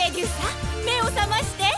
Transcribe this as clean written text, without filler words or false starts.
エデュさん、目を覚まして。